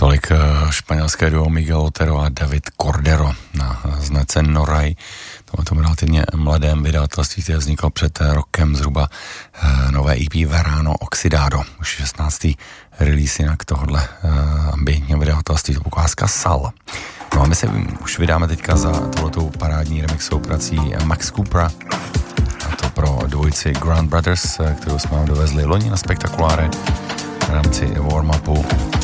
Tolik španělské duo Miguel Otero a David Cordero na značce Noray. Tomto relativně mladém vydavatelství, které vzniklo před rokem zhruba, nové EP Verano Oxidado. Už 16. release jinak tohohle ambientního vydavatelství, to ukázka Sal. No a my se už vydáme teďka za tohletou parádní remixovou prací Max Coopera. A to pro dvojici Grand Brothers, kterou jsme vám dovezli loni na Spektakuláre v rámci warm-upu.